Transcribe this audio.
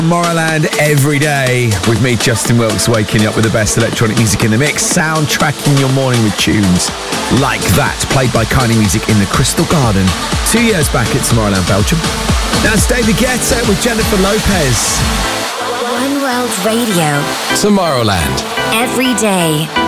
Tomorrowland every day with me, Justin Wilkes, waking you up with the best electronic music in the mix, soundtracking your morning with tunes like that, played by Kylie Music in the Crystal Garden 2 years back at Tomorrowland, Belgium. Now it's David Guetta with Jennifer Lopez. One World Radio. Tomorrowland. Every day.